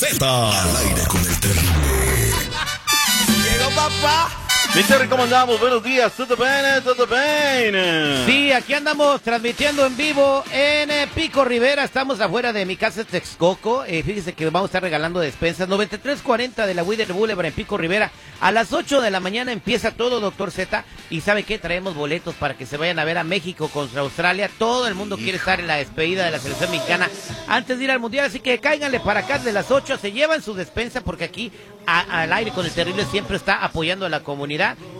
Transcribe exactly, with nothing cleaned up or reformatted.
Z, al aire con el terrible. Llegó papá. Mi Terry, ¿cómo andamos? Buenos días, ¿todo bien? ¿Todo bien? Sí, aquí andamos transmitiendo en vivo en eh, Pico Rivera. Estamos afuera de mi casa Texcoco. Eh, fíjese que vamos a estar regalando despensas. noventa y tres cuarenta de la Wither Boulevard en Pico Rivera. A las ocho de la mañana empieza todo, doctor Z. Y ¿sabe qué? Traemos boletos para que se vayan a ver a México contra Australia. Todo el mundo quiere estar en la despedida de la selección mexicana antes de ir al Mundial. Así que cáiganle para acá de las ocho. Se llevan su despensa porque aquí a, al aire con el terrible siempre está apoyando a la comunidad.